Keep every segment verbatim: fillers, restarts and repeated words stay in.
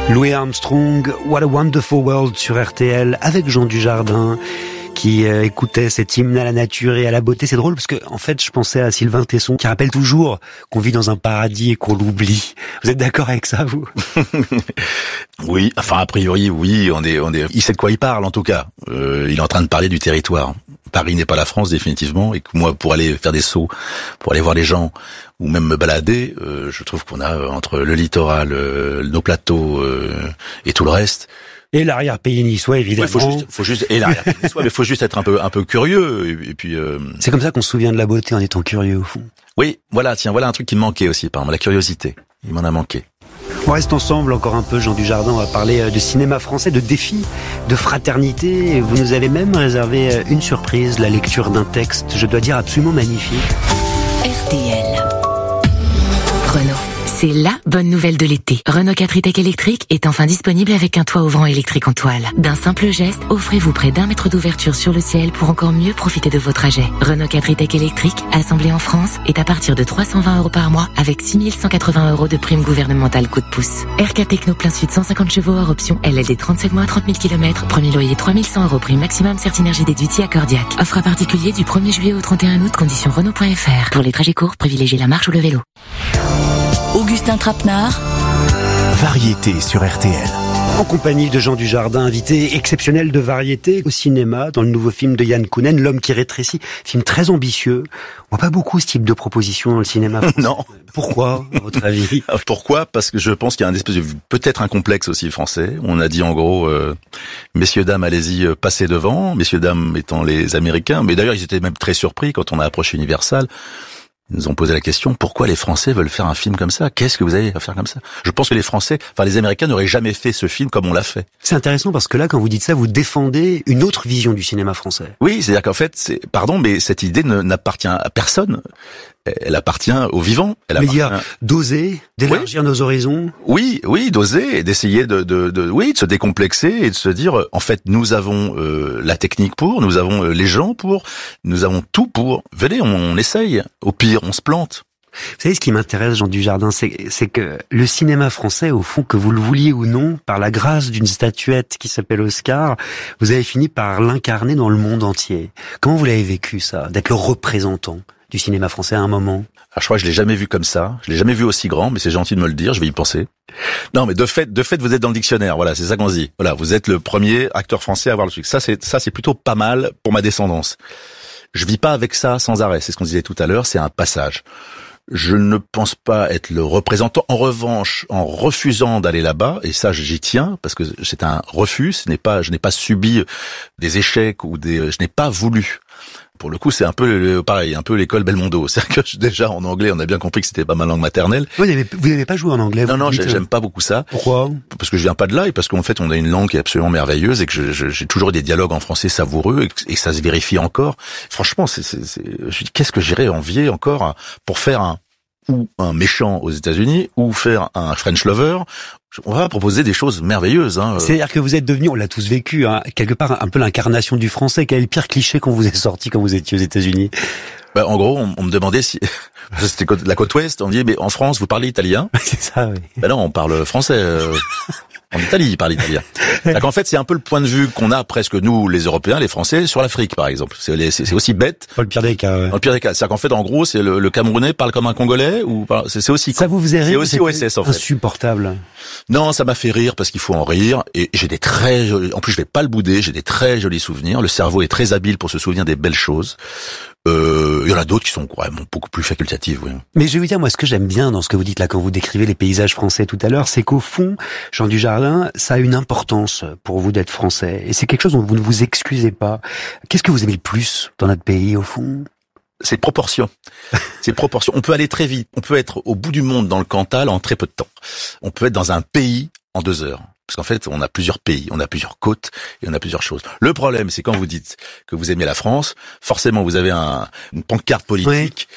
Louis Armstrong, What a Wonderful World sur R T L avec Jean Dujardin qui euh, écoutait cet hymne à la nature et à la beauté. C'est drôle parce que en fait, je pensais à Sylvain Tesson qui rappelle toujours qu'on vit dans un paradis et qu'on l'oublie. Vous êtes d'accord avec ça, vous? Oui, enfin a priori, oui, on est, on est. Il sait de quoi il parle en tout cas. Euh, il est en train de parler du territoire. Paris n'est pas la France définitivement, et que moi, pour aller faire des sauts, pour aller voir les gens, ou même me balader, euh, je trouve qu'on a euh, entre le littoral, euh, nos plateaux euh, et tout le reste. Et l'arrière-pays niçois, évidemment. Ouais, faut juste, faut juste, et l'arrière-pays niçois, mais faut juste être un peu, un peu curieux. Et, et puis. Euh... C'est comme ça qu'on se souvient de la beauté en étant curieux au fond. Oui, voilà, tiens, voilà un truc qui me manquait aussi, par exemple, la curiosité. Il m'en a manqué. On reste ensemble encore un peu, Jean Dujardin. On va parler de cinéma français, de défis, de fraternité. Vous nous avez même réservé une surprise, la lecture d'un texte, je dois dire, absolument magnifique. R T L. Renault. C'est la bonne nouvelle de l'été. Renault quatre e-Tech électrique est enfin disponible avec un toit ouvrant électrique en toile. D'un simple geste, offrez-vous près d'un mètre d'ouverture sur le ciel pour encore mieux profiter de vos trajets. Renault quatre e-Tech électrique, assemblé en France, est à partir de trois cent vingt euros par mois avec six mille cent quatre-vingts euros de prime gouvernementale coup de pouce. R K Techno plein sud cent cinquante chevaux hors option, L L D trente-sept mois, trente mille kilomètres, premier loyer trois mille cent euros prime maximum, Certinergie déduit accordiaque. Offre à particulier du premier juillet au trente et un août, conditions Renault point F R. Pour les trajets courts, privilégiez la marche ou le vélo. Augustin Trapenard. Variété sur R T L. En compagnie de Jean Dujardin, invité exceptionnel de variété au cinéma, dans le nouveau film de Yann Kounen, L'homme qui rétrécit. Film très ambitieux. On voit pas beaucoup ce type de proposition dans le cinéma français. Non. Pourquoi, à votre avis? Pourquoi? Parce que je pense qu'il y a un espèce de, peut-être un complexe aussi français. On a dit en gros, euh, messieurs, dames, allez-y, euh, passez devant. Messieurs, dames étant les Américains. Mais d'ailleurs, ils étaient même très surpris quand on a approché Universal. Ils nous ont posé la question, pourquoi les Français veulent faire un film comme ça? Qu'est-ce que vous avez à faire comme ça? Je pense que les Français, enfin les Américains n'auraient jamais fait ce film comme on l'a fait. C'est intéressant parce que là, quand vous dites ça, vous défendez une autre vision du cinéma français. Oui, c'est-à-dire qu'en fait, c'est, pardon, mais cette idée ne, n'appartient à personne. Elle appartient aux vivants. Elle appartient... appartient... d'oser, d'élargir oui. nos horizons. Oui, oui, d'oser, et d'essayer de, de, de, oui, de se décomplexer et de se dire, en fait, nous avons euh, la technique pour, nous avons euh, les gens pour, nous avons tout pour. Venez, on, on essaye. Au pire, on se plante. Vous savez, ce qui m'intéresse, Jean Dujardin, c'est, c'est que le cinéma français, au fond, que vous le vouliez ou non, par la grâce d'une statuette qui s'appelle Oscar, vous avez fini par l'incarner dans le monde entier. Comment vous l'avez vécu, ça, d'être le représentant du cinéma français à un moment? Ah, je crois que je l'ai jamais vu comme ça. Je l'ai jamais vu aussi grand, mais c'est gentil de me le dire, je vais y penser. Non, mais de fait, de fait, vous êtes dans le dictionnaire. Voilà, c'est ça qu'on se dit. Voilà, vous êtes le premier acteur français à avoir le truc. Ça, c'est, ça, c'est plutôt pas mal pour ma descendance. Je vis pas avec ça sans arrêt. C'est ce qu'on disait tout à l'heure. C'est un passage. Je ne pense pas être le représentant. En revanche, en refusant d'aller là-bas, et ça j'y tiens, parce que c'est un refus, ce n'est pas, je n'ai pas subi des échecs ou des, je n'ai pas voulu. Pour le coup, c'est un peu pareil, un peu l'école Belmondo. C'est-à-dire que déjà en anglais, on a bien compris que c'était pas ma langue maternelle. Vous n'avez, vous n'avez pas joué en anglais? Non, non, j'aime pas beaucoup ça. Pourquoi? Parce que je viens pas de là et parce qu'en fait, on a une langue qui est absolument merveilleuse et que je, je, j'ai toujours eu des dialogues en français savoureux et que, et que ça se vérifie encore. Franchement, c'est, c'est, c'est, je dis, qu'est-ce que j'irais envier encore pour faire un ou un méchant aux États-Unis ou faire un French lover? On va proposer des choses merveilleuses. Hein. C'est-à-dire que vous êtes devenu, on l'a tous vécu, hein, quelque part un peu l'incarnation du français. Quel est le pire cliché qu'on vous ait sorti quand vous étiez aux États-Unis? Ben, en gros, on, on me demandait si c'était la côte ouest. On me disait, mais en France, vous parlez italien? C'est ça, oui. Ben non, on parle français. Euh... En Italie, ils parlent italien. Donc en fait, c'est un peu le point de vue qu'on a presque nous, les Européens, les Français, sur l'Afrique, par exemple. C'est, les, c'est, c'est aussi bête. Pas le pire des cas. Ouais. Dans le pire des cas, c'est-à-dire qu'en fait, en gros, c'est le, le Camerounais parle comme un Congolais ou c'est, c'est aussi. Ça vous faisait rire? C'est aussi O S S en fait. Insupportable. Non, ça m'a fait rire parce qu'il faut en rire et j'ai des très jolis, en plus je vais pas le bouder, j'ai des très jolis souvenirs. Le cerveau est très habile pour se souvenir des belles choses. Euh, il y en a d'autres qui sont vraiment beaucoup plus facultatives, oui. Mais je vais vous dire, moi, ce que j'aime bien dans ce que vous dites là, quand vous décrivez les paysages français tout à l'heure, c'est qu'au fond, Jean Dujardin, ça a une importance pour vous d'être français. Et c'est quelque chose dont vous ne vous excusez pas. Qu'est-ce que vous aimez le plus dans notre pays, au fond? C'est proportion. C'est proportion. On peut aller très vite. On peut être au bout du monde dans le Cantal en très peu de temps. On peut être dans un pays en deux heures. Parce qu'en fait, on a plusieurs pays, on a plusieurs côtes et on a plusieurs choses. Le problème, c'est quand vous dites que vous aimez la France, forcément, vous avez un, une pancarte politique. Oui.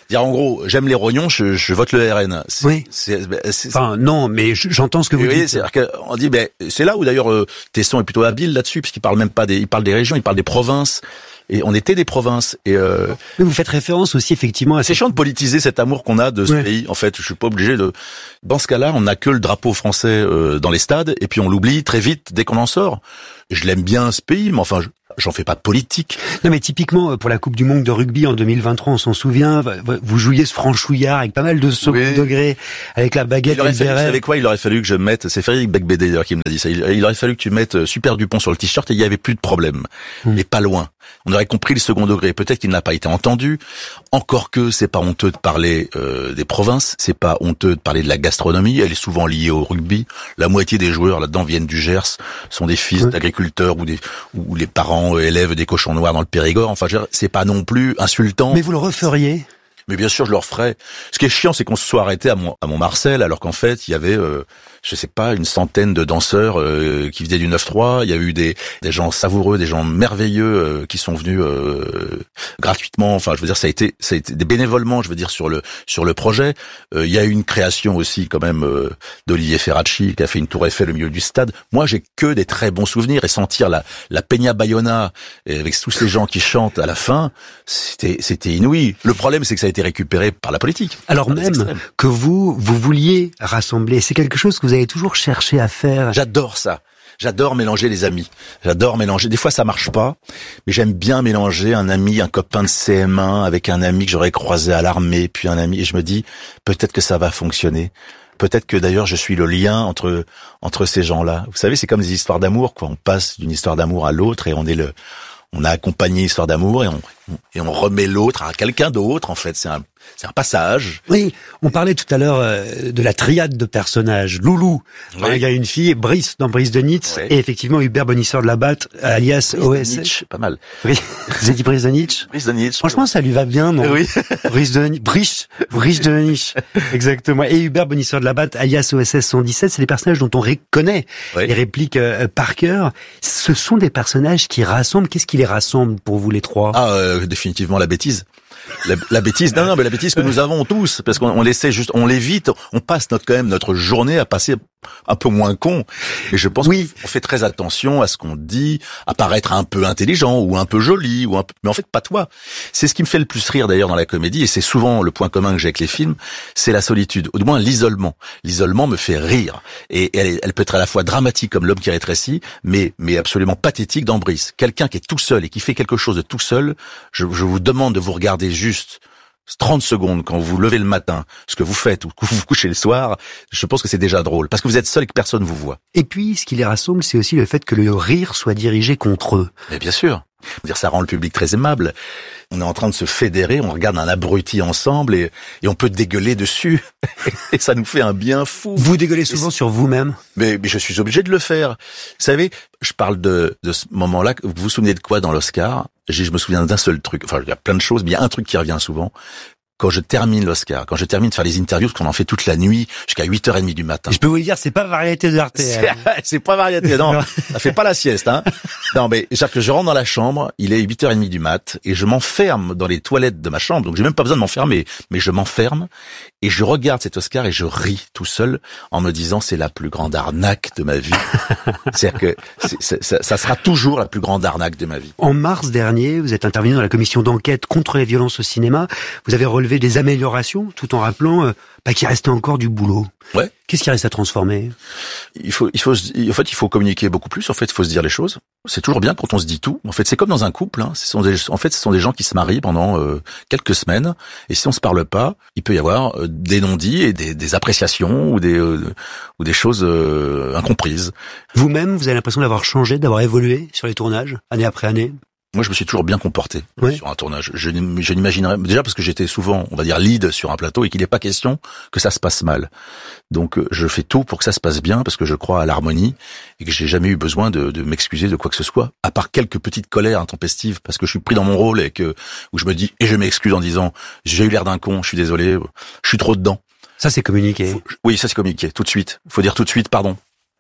Dire en gros, j'aime les rognons, je, je vote le R N. C'est, oui. C'est, c'est, enfin non, mais j'entends ce que vous, vous dites. C'est-à-dire qu'on dit, ben c'est là où d'ailleurs euh, Tesson est plutôt habile là-dessus, puisqu'il parle même pas des, il parle des régions, il parle des provinces. Et on était des provinces. Et euh, mais vous faites référence aussi effectivement à. C'est chiant de politiser cet amour qu'on a de ce ouais. pays. En fait, je suis pas obligé de. Dans ce cas-là, on n'a que le drapeau français euh, dans les stades, et puis on l'oublie très vite dès qu'on en sort. Et je l'aime bien ce pays, mais enfin. Je... J'en fais pas de politique. Non, mais typiquement, pour la Coupe du Monde de rugby en deux mille vingt-trois, on s'en souvient, vous jouiez ce franchouillard avec pas mal de second oui. degré, avec la baguette et le béret. Vous savez quoi? Il aurait fallu que je mette, c'est Frédéric Becbédé d'ailleurs qui me l'a dit ça, il, il aurait fallu que tu mettes Super Dupont sur le t-shirt et il y avait plus de problème. Hum. Mais pas loin. On aurait compris le second degré. Peut-être qu'il n'a pas été entendu. Encore que c'est pas honteux de parler euh, des provinces, c'est pas honteux de parler de la gastronomie. Elle est souvent liée au rugby. La moitié des joueurs là-dedans viennent du Gers, sont des fils oui. d'agriculteurs ou des ou les parents euh, élèvent des cochons noirs dans le Périgord. Enfin, c'est pas non plus insultant. Mais vous le referiez? Mais bien sûr, je le referais. Ce qui est chiant, c'est qu'on se soit arrêté à, Mont, à Montmarcel, alors qu'en fait, il y avait, euh, je sais pas, une centaine de danseurs euh, qui venaient du neuf trois. Il y a eu des, des gens savoureux, des gens merveilleux euh, qui sont venus euh, gratuitement. Enfin, je veux dire, ça a été, ça a été des bénévolements, je veux dire, sur le sur le projet. Euh, il y a eu une création aussi, quand même, euh, d'Olivier Ferracci qui a fait une tour Eiffel au milieu du stade. Moi, j'ai que des très bons souvenirs et sentir la la Peña Bayona et avec tous ces gens qui chantent à la fin, c'était c'était inouï. Le problème, c'est que ça a été récupéré par la politique. Alors même extrêmes. que vous, vous vouliez rassembler, c'est quelque chose que vous avez toujours cherché à faire. J'adore ça. J'adore mélanger les amis. J'adore mélanger. Des fois, ça marche pas, mais j'aime bien mélanger un ami, un copain de C M un avec un ami que j'aurais croisé à l'armée, puis un ami. Et je me dis, peut-être que ça va fonctionner. Peut-être que d'ailleurs, je suis le lien entre entre ces gens-là. Vous savez, c'est comme des histoires d'amour, quoi. On passe d'une histoire d'amour à l'autre et on est le on a accompagné l'histoire d'amour et on, et on remet l'autre à quelqu'un d'autre, en fait. C'est un, c'est un passage. Oui, on parlait tout à l'heure euh, de la triade de personnages. Loulou, oui. hein, il y a une fille, Brice dans Brice de Nietzsche, oui. et effectivement Hubert Bonisseur de la Batte, alias Brice O S S. Nietzsche, pas mal. Oui. Vous avez dit Brice de Nietzsche? Brice de Nietzsche. Franchement, ça lui va bien, non? Oui. Brice de Nietzsche. Brice, Brice de Nietzsche. Exactement. Et Hubert Bonisseur de la Batte, alias O S S cent dix-sept, c'est des personnages dont on reconnaît oui. les répliques euh, par cœur. Ce sont des personnages qui rassemblent. Qu'est-ce qui les rassemble pour vous les trois? Ah, euh, définitivement la bêtise. La, la bêtise, non, non, mais la bêtise que nous avons tous, parce qu'on on laissait juste, on l'évite, on passe notre quand même notre journée à passer un peu moins con. Et je pense oui. qu'on fait très attention à ce qu'on dit, à paraître un peu intelligent ou un peu joli, ou un peu, mais en fait pas toi. C'est ce qui me fait le plus rire d'ailleurs dans la comédie, et c'est souvent le point commun que j'ai avec les films, c'est la solitude, ou du moins l'isolement. L'isolement me fait rire, et elle, elle peut être à la fois dramatique comme L'homme qui rétrécit, mais mais absolument pathétique dans Brice. Quelqu'un qui est tout seul et qui fait quelque chose de tout seul, je, je vous demande de vous regarder juste trente secondes quand vous vous levez le matin, ce que vous faites ou que vous vous couchez le soir, je pense que c'est déjà drôle, parce que vous êtes seul et que personne vous voit. Et puis, ce qui les rassemble, c'est aussi le fait que le rire soit dirigé contre eux. Mais bien sûr. Dire ça rend le public très aimable. On est en train de se fédérer, on regarde un abruti ensemble et, et on peut dégueuler dessus. Et ça nous fait un bien fou. Vous dégueulez souvent sur vous-même? Mais, mais je suis obligé de le faire. Vous savez, je parle de, de ce moment-là. Vous vous souvenez de quoi dans l'Oscar? Je me souviens d'un seul truc. Enfin, il y a plein de choses, mais il y a un truc qui revient souvent. Quand je termine l'Oscar, quand je termine de faire les interviews, parce qu'on en fait toute la nuit, jusqu'à huit heures trente du matin. Je peux vous le dire, c'est pas Variété de R T L. C'est, c'est pas Variété, non. Ça fait pas la sieste, hein. Non, mais, c'est-à-dire que je rentre dans la chambre, il est huit heures trente du mat, et je m'enferme dans les toilettes de ma chambre, donc j'ai même pas besoin de m'enfermer, mais je m'enferme, et je regarde cet Oscar et je ris tout seul, en me disant, c'est la plus grande arnaque de ma vie. C'est-à-dire que, c'est, c'est, ça, ça sera toujours la plus grande arnaque de ma vie. En mars dernier, vous êtes intervenu dans la commission d'enquête contre les violences au cinéma. Vous avez relevé des améliorations, tout en rappelant euh, bah, qu'il restait encore du boulot. Ouais. Qu'est-ce qui reste à transformer? Il faut, il faut, en fait, il faut communiquer beaucoup plus. En fait, il faut se dire les choses. C'est toujours bien quand on se dit tout. En fait, c'est comme dans un couple. Hein. Ce sont des, en fait, ce sont des gens qui se marient pendant euh, quelques semaines. Et si on se parle pas, il peut y avoir euh, des non-dits et des, des appréciations ou des, euh, ou des choses euh, incomprises. Vous-même, vous avez l'impression d'avoir changé, d'avoir évolué sur les tournages, année après année? Moi, je me suis toujours bien comporté ouais. sur un tournage. Je, je n'imaginerais, déjà parce que j'étais souvent, on va dire, lead sur un plateau et qu'il n'est pas question que ça se passe mal. Donc, je fais tout pour que ça se passe bien parce que je crois à l'harmonie et que j'ai jamais eu besoin de, de m'excuser de quoi que ce soit, à part quelques petites colères intempestives parce que je suis pris dans mon rôle et que où je me dis et je m'excuse en disant j'ai eu l'air d'un con, je suis désolé, je suis trop dedans. Ça, c'est communiqué. Faut, oui, ça c'est communiqué tout de suite. Faut dire tout de suite pardon.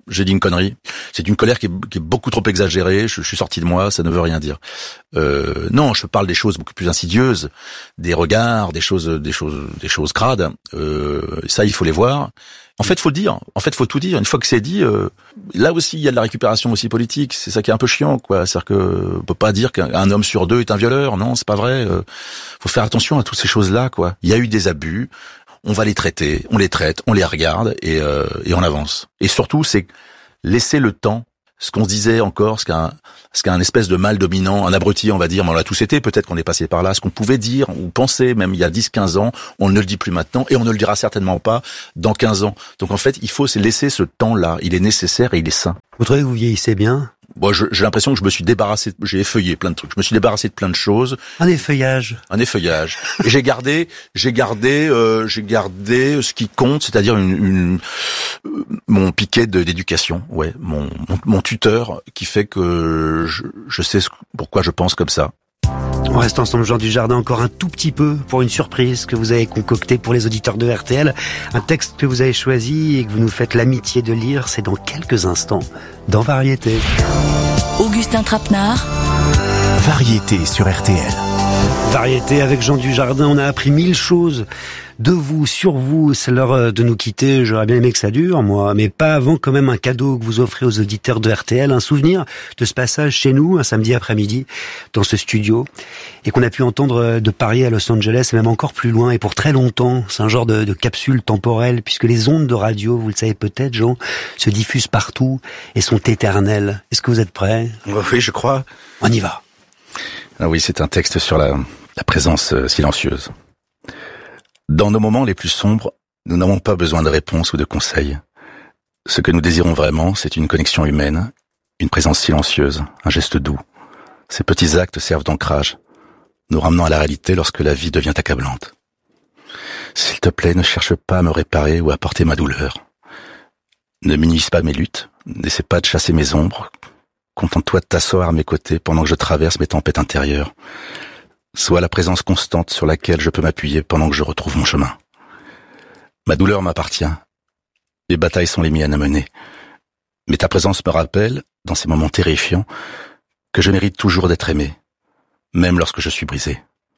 j'ai dit une connerie. C'est une colère qui est, qui est beaucoup trop exagérée. Je, je suis sorti de moi, ça ne veut rien dire. Euh, non, je parle des choses beaucoup plus insidieuses, des regards, des choses, des choses, des choses crades. Euh, ça, il faut les voir. En fait, faut le dire. En fait, faut tout dire. Une fois que c'est dit, euh, là aussi, il y a de la récupération aussi politique. C'est ça qui est un peu chiant, quoi. C'est-à-dire que on peut pas dire qu'un homme sur deux est un violeur. Non, c'est pas vrai. Euh, faut faire attention à toutes ces choses-là, quoi. Il y a eu des abus. On va les traiter. On les traite. On les regarde et, euh, et on avance. Et surtout, c'est laisser le temps. Ce qu'on se disait encore, ce qu'un, ce qu'un espèce de mal dominant, un abruti, on va dire, mais on l'a tous été, peut-être qu'on est passé par là, ce qu'on pouvait dire ou penser même il y a dix quinze ans, on ne le dit plus maintenant et on ne le dira certainement pas dans quinze ans. Donc en fait, il faut se laisser ce temps-là, il est nécessaire et il est sain. Vous trouvez que vous vieillissez bien? Moi, je, j'ai l'impression que je me suis débarrassé, j'ai effeuillé plein de trucs. Je me suis débarrassé de plein de choses. Un effeuillage. Un effeuillage. Et j'ai gardé, j'ai gardé, euh, j'ai gardé ce qui compte, c'est-à-dire une, une euh, mon piquet de, d'éducation, ouais, mon, mon, mon tuteur qui fait que je, je sais ce, pourquoi je pense comme ça. On reste ensemble, Jean Dujardin, encore un tout petit peu pour une surprise que vous avez concoctée pour les auditeurs de R T L. Un texte que vous avez choisi et que vous nous faites l'amitié de lire, c'est dans quelques instants, dans Variété. Augustin Trapenard. Variété sur R T L. Variété avec Jean Dujardin, on a appris mille choses de vous, sur vous. C'est l'heure de nous quitter. J'aurais bien aimé que ça dure, moi, mais pas avant quand même un cadeau que vous offrez aux auditeurs de R T L, un souvenir de ce passage chez nous, un samedi après-midi, dans ce studio, et qu'on a pu entendre de Paris à Los Angeles, et même encore plus loin, et pour très longtemps. C'est un genre de, de capsule temporelle, puisque les ondes de radio, vous le savez peut-être, Jean, se diffusent partout et sont éternelles. Est-ce que vous êtes prêts? Oui, je crois. On y va. Ah oui, c'est un texte sur la, la présence silencieuse. Dans nos moments les plus sombres, nous n'avons pas besoin de réponses ou de conseils. Ce que nous désirons vraiment, c'est une connexion humaine, une présence silencieuse, un geste doux. Ces petits actes servent d'ancrage, nous ramenant à la réalité lorsque la vie devient accablante. S'il te plaît, ne cherche pas à me réparer ou à porter ma douleur. Ne minimise pas mes luttes, n'essaie pas de chasser mes ombres. Contente-toi de t'asseoir à mes côtés pendant que je traverse mes tempêtes intérieures. Sois la présence constante sur laquelle je peux m'appuyer pendant que je retrouve mon chemin. Ma douleur m'appartient. Les batailles sont les miennes à mener. Mais ta présence me rappelle, dans ces moments terrifiants, que je mérite toujours d'être aimé, même lorsque je suis brisé.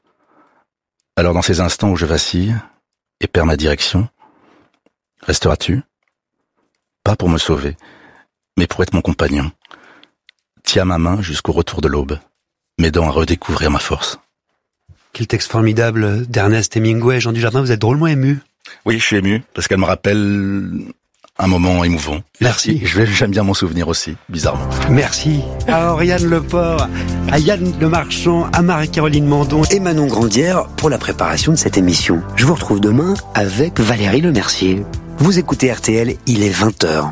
Alors dans ces instants où je vacille et perds ma direction, resteras-tu? Pas pour me sauver, mais pour être mon compagnon. Tiens ma main jusqu'au retour de l'aube, m'aidant à redécouvrir ma force. Quel texte formidable d'Ernest Hemingway. Jean Dujardin, vous êtes drôlement ému. Oui, je suis ému, parce qu'elle me rappelle un moment émouvant. Merci. Je vais, j'aime bien mon souvenir aussi, bizarrement. Merci à Oriane Leport, à Yann Lemarchand, à Marie-Caroline Mandon et Manon Grandière pour la préparation de cette émission. Je vous retrouve demain avec Valérie Lemercier. Vous écoutez R T L, il est vingt heures.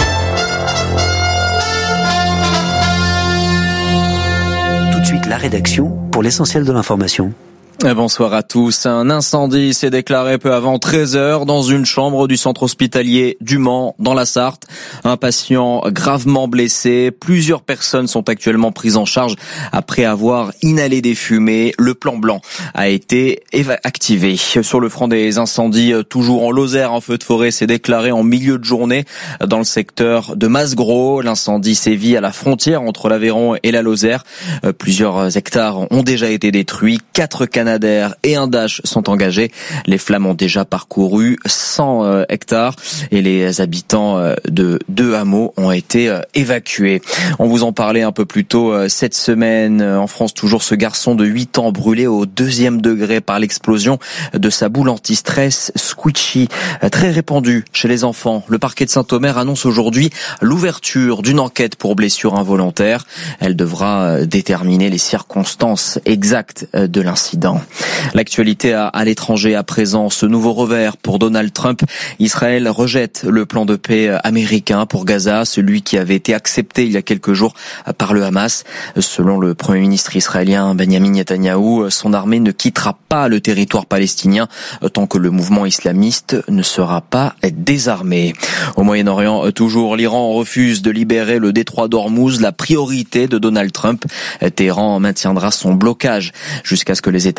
Tout de suite, la rédaction pour l'essentiel de l'information. Bonsoir à tous. Un incendie s'est déclaré peu avant treize heures dans une chambre du centre hospitalier du Mans, dans la Sarthe. Un patient gravement blessé. Plusieurs personnes sont actuellement prises en charge après avoir inhalé des fumées. Le plan blanc a été activé. Sur le front des incendies, toujours en Lozère, un feu de forêt s'est déclaré en milieu de journée dans le secteur de Masgros. L'incendie sévit à la frontière entre l'Aveyron et la Lozère. Plusieurs hectares ont déjà été détruits. Quatre canadiens et un Dash sont engagés. Les flammes ont déjà parcouru cent hectares et les habitants de deux hameaux ont été évacués. On vous en parlait un peu plus tôt cette semaine. En France, toujours ce garçon de huit ans brûlé au deuxième degré par l'explosion de sa boule anti-stress Squishy, très répandue chez les enfants. Le parquet de Saint-Omer annonce aujourd'hui l'ouverture d'une enquête pour blessure involontaire. Elle devra déterminer les circonstances exactes de l'incident. L'actualité à, à l'étranger à présent, ce nouveau revers pour Donald Trump. Israël rejette le plan de paix américain pour Gaza, celui qui avait été accepté il y a quelques jours par le Hamas. Selon le Premier ministre israélien Benjamin Netanyahou, son armée ne quittera pas le territoire palestinien tant que le mouvement islamiste ne sera pas désarmé. Au Moyen-Orient, toujours, l'Iran refuse de libérer le détroit d'Ormuz, la priorité de Donald Trump. Téhéran maintiendra son blocage jusqu'à ce que les États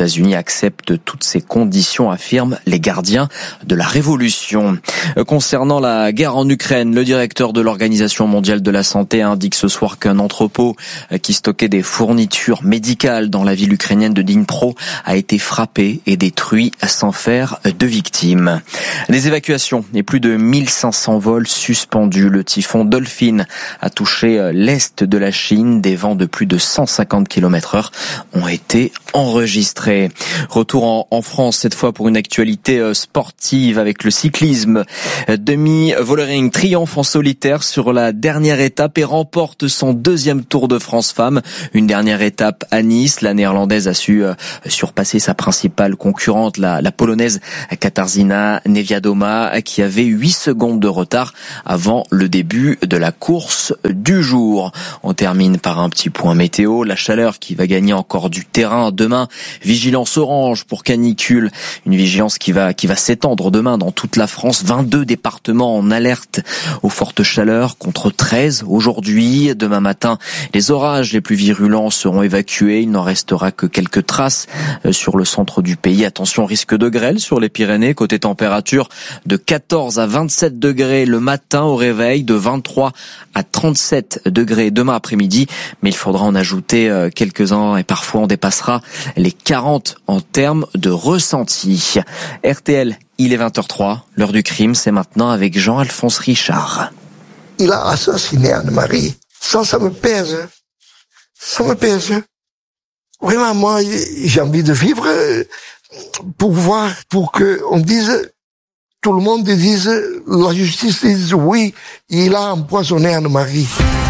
États-Unis acceptent toutes ces conditions, affirment les gardiens de la révolution. Concernant la guerre en Ukraine, le directeur de l'Organisation mondiale de la santé indique ce soir qu'un entrepôt qui stockait des fournitures médicales dans la ville ukrainienne de Dnipro a été frappé et détruit sans faire de victimes. Des évacuations et plus de mille cinq cents vols suspendus. Le typhon Dolphin a touché l'est de la Chine. Des vents de plus de cent cinquante kilomètres heure ont été enregistrés. Retour en, en France, cette fois pour une actualité sportive avec le cyclisme. Demi Vollering triomphe en solitaire sur la dernière étape et remporte son deuxième Tour de France Femmes. Une dernière étape à Nice. La néerlandaise a su surpasser sa principale concurrente, la, la polonaise Katarzyna Niewiadoma, qui avait huit secondes de retard avant le début de la course du jour. On termine par un petit point météo. La chaleur qui va gagner encore du terrain demain. Vigilance orange pour canicule. Une vigilance qui va, qui va s'étendre demain dans toute la France. vingt-deux départements en alerte aux fortes chaleurs contre treize aujourd'hui. Demain matin, les orages les plus virulents seront évacués. Il n'en restera que quelques traces sur le centre du pays. Attention, risque de grêle sur les Pyrénées. Côté température, de quatorze à vingt-sept degrés le matin au réveil, de vingt-trois à trente-sept degrés demain après-midi. Mais il faudra en ajouter quelques-uns et parfois on dépassera les quarante en termes de ressenti. R T L, il est vingt heures trois. L'heure du crime, c'est maintenant avec Jean-Alphonse Richard. Il a assassiné Anne-Marie. Ça, ça me pèse. Ça me pèse. Vraiment, moi, j'ai envie de vivre pour voir, pour que on dise, tout le monde dise, la justice dise oui, il a empoisonné Anne-Marie.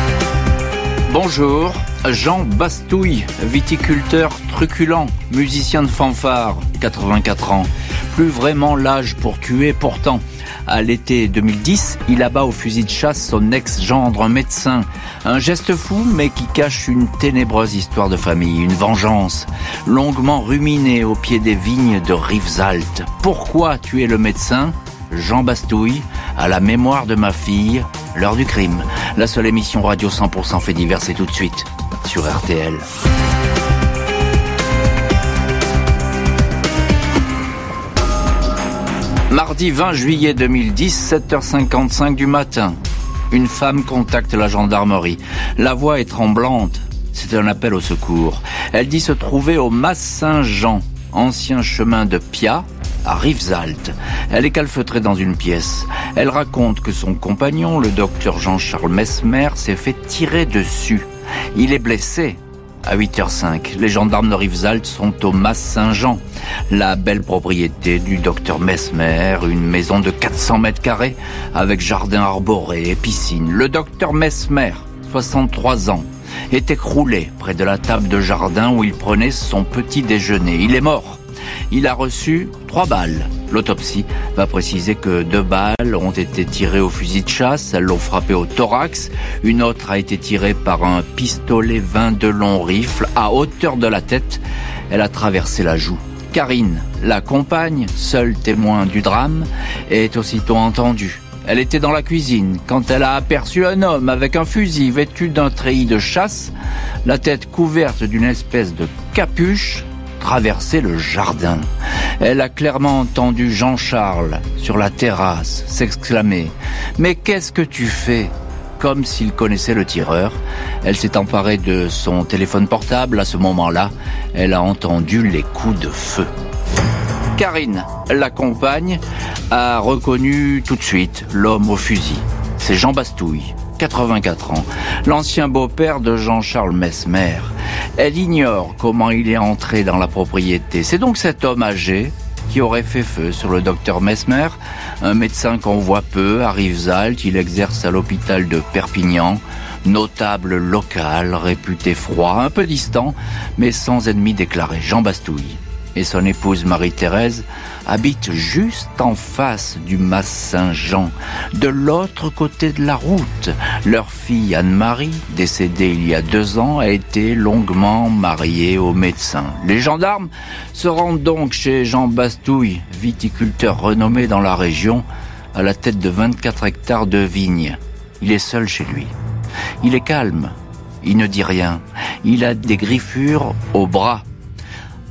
Bonjour, Jean Bastouille, viticulteur truculent, musicien de fanfare, quatre-vingt-quatre ans. Plus vraiment l'âge pour tuer, pourtant. À l'été deux mille dix, il abat au fusil de chasse son ex-gendre, un médecin. Un geste fou, mais qui cache une ténébreuse histoire de famille, une vengeance, longuement ruminée au pied des vignes de Rivesaltes. Pourquoi tuer le médecin ? Jean Bastouille, à la mémoire de ma fille, l'heure du crime. La seule émission radio cent pour cent fait divers, c'est tout de suite sur R T L. Mardi vingt juillet deux mille dix, sept heures cinquante-cinq du matin. Une femme contacte la gendarmerie. La voix est tremblante. C'est un appel au secours. Elle dit se trouver au Mas Saint-Jean, ancien chemin de Pia, à Rivesaltes. Elle est calfeutrée dans une pièce. Elle raconte que son compagnon, le docteur Jean-Charles Mesmer, s'est fait tirer dessus. Il est blessé. À huit heures cinq, les gendarmes de Rivesaltes sont au Mas Saint-Jean. La belle propriété du docteur Mesmer, une maison de quatre cents mètres carrés, avec jardin arboré et piscine. Le docteur Mesmer, soixante-trois ans, est écroulé près de la table de jardin où il prenait son petit déjeuner. Il est mort. Il a reçu trois balles. L'autopsie va préciser que deux balles ont été tirées au fusil de chasse. Elles l'ont frappé au thorax. Une autre a été tirée par un pistolet vingt-deux long rifle à hauteur de la tête. Elle a traversé la joue. Karine, la compagne, seule témoin du drame, est aussitôt entendue. Elle était dans la cuisine quand elle a aperçu un homme avec un fusil vêtu d'un treillis de chasse, la tête couverte d'une espèce de capuche, traverser le jardin. Elle a clairement entendu Jean-Charles, sur la terrasse, s'exclamer « Mais qu'est-ce que tu fais ?» Comme s'il connaissait le tireur. Elle s'est emparée de son téléphone portable. À ce moment-là, elle a entendu les coups de feu. Karine, la compagne, a reconnu tout de suite l'homme au fusil. C'est Jean Bastouille, quatre-vingt-quatre ans, l'ancien beau-père de Jean-Charles Mesmer. Elle ignore comment il est entré dans la propriété. C'est donc cet homme âgé qui aurait fait feu sur le docteur Mesmer, un médecin qu'on voit peu à Rivesaltes. Il exerce à l'hôpital de Perpignan, notable local, réputé froid, un peu distant, mais sans ennemi déclaré. Jean Bastouille et son épouse Marie-Thérèse habitent juste en face du Mas Saint-Jean, de l'autre côté de la route. Leur fille Anne-Marie, décédée il y a deux ans, a été longuement mariée au médecin. Les gendarmes se rendent donc chez Jean Bastouille, viticulteur renommé dans la région, à la tête de vingt-quatre hectares de vignes. Il est seul chez lui. Il est calme, il ne dit rien. Il a des griffures au bras.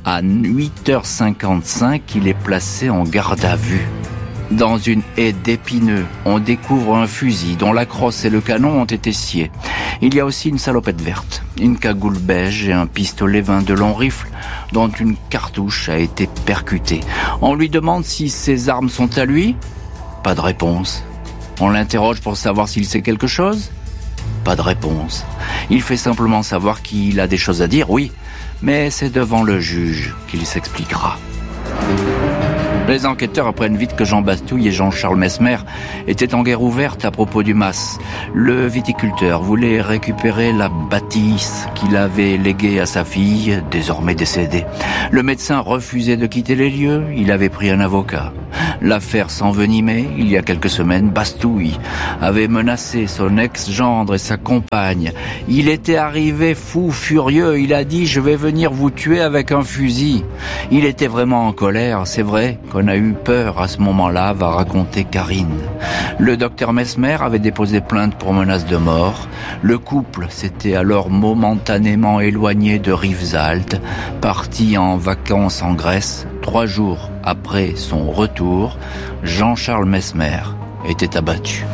À huit heures cinquante-cinq, il est placé en garde à vue. Dans une haie d'épineux, on découvre un fusil dont la crosse et le canon ont été sciés. Il y a aussi une salopette verte, une cagoule beige et un pistolet vingt de long rifle dont une cartouche a été percutée. On lui demande si ces armes sont à lui. Pas de réponse. On l'interroge pour savoir s'il sait quelque chose. Pas de réponse. Il fait simplement savoir qu'il a des choses à dire, oui, mais c'est devant le juge qu'il s'expliquera. Les enquêteurs apprennent vite que Jean Bastouille et Jean-Charles Mesmer étaient en guerre ouverte à propos du Mas. Le viticulteur voulait récupérer la bâtisse qu'il avait léguée à sa fille, désormais décédée. Le médecin refusait de quitter les lieux, il avait pris un avocat. L'affaire s'envenimait. Il y a quelques semaines, Bastouille avait menacé son ex-gendre et sa compagne. Il était arrivé fou, furieux. Il a dit « Je vais venir vous tuer avec un fusil ». Il était vraiment en colère, c'est vrai qu'on a eu peur à ce moment-là, va raconter Karine. Le docteur Mesmer avait déposé plainte pour menace de mort. Le couple s'était alors momentanément éloigné de Rivesaltes, parti en vacances en Grèce. Trois jours après son retour, Jean-Charles Mesmer était abattu.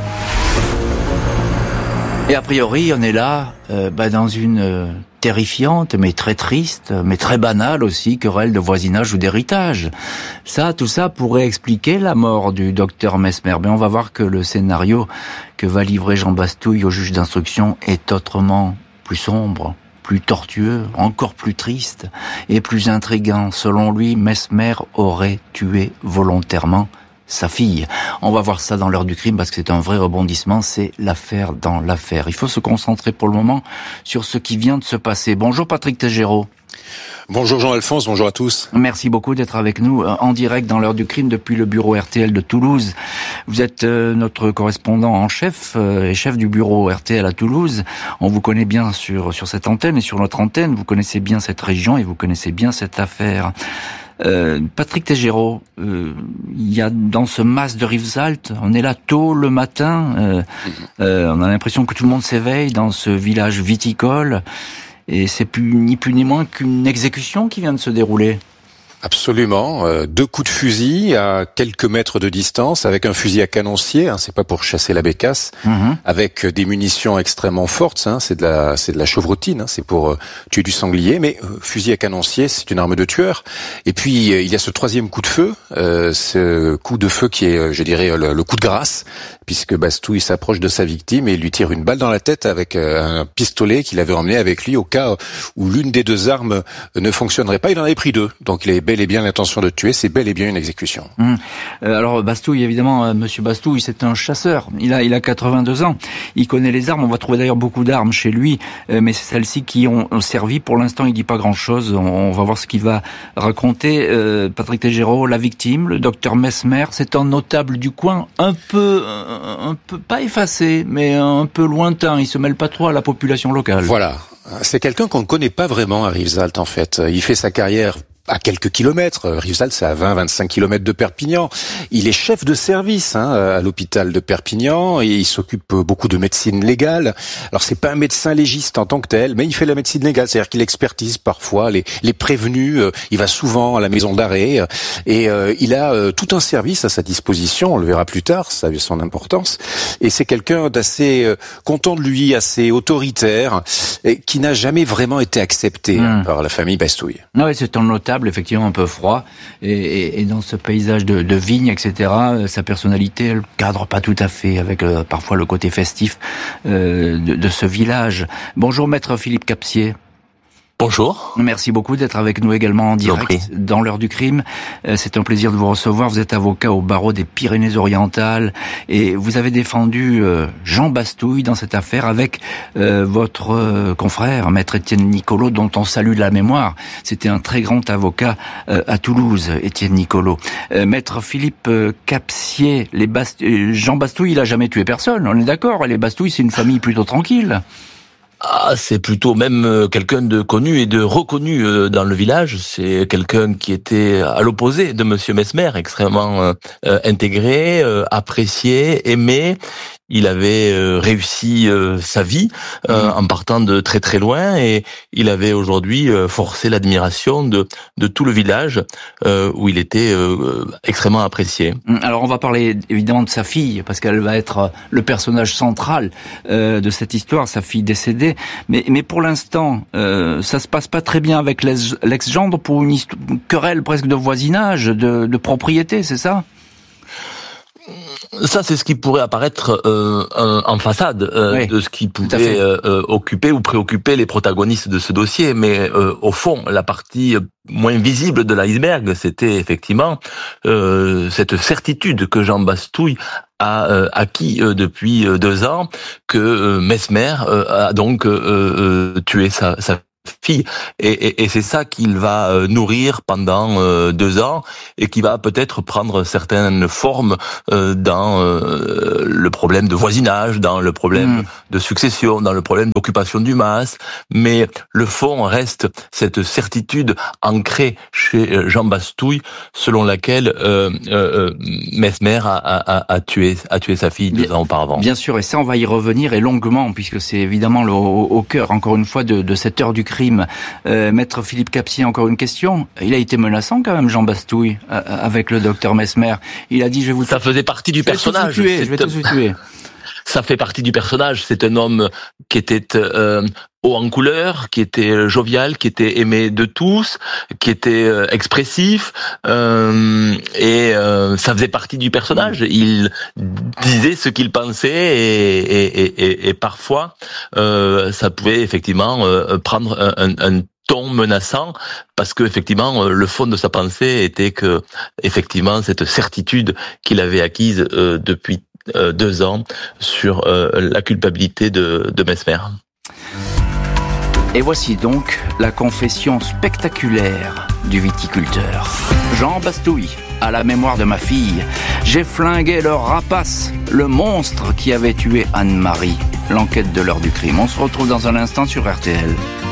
Et a priori, on est là euh, bah, dans une euh, terrifiante, mais très triste, mais très banale aussi, querelle de voisinage ou d'héritage. Ça, tout ça pourrait expliquer la mort du docteur Mesmer. Mais on va voir que le scénario que va livrer Jean Bastouille au juge d'instruction est autrement plus sombre, plus tortueux, encore plus triste et plus intriguant. Selon lui, Mesmer aurait tué volontairement sa fille. On va voir ça dans l'heure du crime parce que c'est un vrai rebondissement, c'est l'affaire dans l'affaire. Il faut se concentrer pour le moment sur ce qui vient de se passer. Bonjour Patrick Tégéraud. Bonjour Jean-Alphonse, bonjour à tous. Merci beaucoup d'être avec nous en direct dans l'heure du crime depuis le bureau R T L de Toulouse. Vous êtes notre correspondant en chef et chef du bureau R T L à Toulouse. On vous connaît bien sur, sur cette antenne et sur notre antenne. Vous connaissez bien cette région et vous connaissez bien cette affaire. Euh, Patrick Tégéraud, euh, il y a dans ce Mas de Rivesaltes, on est là tôt le matin, euh, euh, on a l'impression que tout le monde s'éveille dans ce village viticole, et c'est plus, ni plus ni moins qu'une exécution qui vient de se dérouler. Absolument, euh, deux coups de fusil à quelques mètres de distance, avec un fusil à canoncier, hein, c'est pas pour chasser la bécasse, mmh. avec des munitions extrêmement fortes, hein, c'est de la, c'est de la chevrotine, hein, c'est pour euh, tuer du sanglier, mais euh, fusil à canoncier, c'est une arme de tueur. Et puis euh, il y a ce troisième coup de feu, euh, ce coup de feu qui est, je dirais, le, le coup de grâce, puisque Bastouille s'approche de sa victime et lui tire une balle dans la tête avec euh, un pistolet qu'il avait emmené avec lui au cas où l'une des deux armes ne fonctionnerait pas. Il en avait pris deux, donc il avait bel et bien l'intention de tuer, c'est bel et bien une exécution. Mmh. Euh, alors Bastouille, évidemment, euh, Monsieur Bastouille, c'est un chasseur. Il a, il a quatre-vingt-deux ans. Il connaît les armes. On va trouver d'ailleurs beaucoup d'armes chez lui, euh, mais c'est celles-ci qui ont, ont servi. Pour l'instant, il dit pas grand-chose. On, on va voir ce qu'il va raconter. Euh, Patrick Tégéraud, la victime, le docteur Mesmer, c'est un notable du coin, un peu, un, un peu pas effacé, mais un peu lointain. Il se mêle pas trop à la population locale. Voilà. C'est quelqu'un qu'on ne connaît pas vraiment à Rivesaltes, en fait. Il fait sa carrière à quelques kilomètres. Rivesaltes, c'est à vingt à vingt-cinq kilomètres de Perpignan. Il est chef de service hein, à l'hôpital de Perpignan et il s'occupe beaucoup de médecine légale. Alors, c'est pas un médecin légiste en tant que tel, mais il fait la médecine légale, c'est-à-dire qu'il expertise parfois les, les prévenus. Il va souvent à la maison d'arrêt et euh, il a euh, tout un service à sa disposition. On le verra plus tard, ça a son importance. Et c'est quelqu'un d'assez euh, content de lui, assez autoritaire, et qui n'a jamais vraiment été accepté mmh. hein, par la famille Bastouille. Oui, c'est un notable, effectivement un peu froid, et, et, et dans ce paysage de, de vignes, et cetera, sa personnalité, elle cadre pas tout à fait avec euh, parfois le côté festif euh, de, de ce village. Bonjour maître Philippe Capsier. Bonjour. Merci beaucoup d'être avec nous également en direct dans l'heure du crime. C'est un plaisir de vous recevoir. Vous êtes avocat au barreau des Pyrénées-Orientales et vous avez défendu Jean Bastouille dans cette affaire avec euh, votre confrère, maître Étienne Nicolo, dont on salue la mémoire. C'était un très grand avocat euh, à Toulouse, Étienne Nicolo. Euh, maître Philippe Capsier, les Bast... Jean Bastouille, il a jamais tué personne, on est d'accord. Les Bastouille, c'est une famille plutôt tranquille. Ah, c'est plutôt même quelqu'un de connu et de reconnu dans le village. C'est quelqu'un qui était à l'opposé de Monsieur Mesmer, extrêmement euh, intégré, euh, apprécié, aimé. il avait euh, réussi euh, sa vie euh, mmh. en partant de très très loin, et il avait aujourd'hui euh, forcé l'admiration de de tout le village euh, où il était euh, extrêmement apprécié. Alors on va parler évidemment de sa fille, parce qu'elle va être le personnage central euh, de cette histoire, sa fille décédée. Mais mais pour l'instant, euh, ça se passe pas très bien avec l'ex-gendre pour une, histoire, une querelle presque de voisinage, de, de propriété, c'est ça ? Ça, c'est ce qui pourrait apparaître euh, en façade euh, oui, de ce qui pouvait euh, occuper ou préoccuper les protagonistes de ce dossier. Mais euh, au fond, la partie moins visible de l'iceberg, c'était effectivement euh, cette certitude que Jean Bastouille a euh, acquis euh, depuis euh, deux ans, que euh, Mesmer euh, a donc euh, euh, tué sa, sa fille, et, et, et c'est ça qu'il va euh, nourrir pendant euh, deux ans, et qui va peut-être prendre certaines formes euh, dans euh, le problème de voisinage, dans le problème mmh. de succession, dans le problème d'occupation du mas, mais le fond reste cette certitude ancrée chez Jean Bastouille, selon laquelle euh, euh, Mesmer a, a, a tué a tué sa fille deux bien, ans auparavant. Bien sûr, et ça on va y revenir, et longuement, puisque c'est évidemment le, au, au cœur, encore une fois, de, de cette heure du crime. Euh, Maître Philippe Capsier, encore une question. Il a été menaçant quand même, Jean Bastouille, euh, avec le docteur Mesmer. Il a dit, je vais vous... Ça faisait partie du je personnage. Vais tuer, je vais tous vous tuer. Ça fait partie du personnage. C'est un homme qui était euh, haut en couleur, qui était jovial, qui était aimé de tous, qui était euh, expressif, euh, et euh, ça faisait partie du personnage. Il disait ce qu'il pensait, et, et, et, et parfois euh, ça pouvait effectivement euh, prendre un, un, un ton menaçant, parce que effectivement le fond de sa pensée était que effectivement cette certitude qu'il avait acquise euh, depuis euh, deux ans sur euh, la culpabilité de, de Mesmer. Et voici donc la confession spectaculaire du viticulteur. Jean Bastouille, à la mémoire de ma fille, j'ai flingué le rapace, le monstre qui avait tué Anne-Marie. L'enquête de l'heure du crime. On se retrouve dans un instant sur R T L.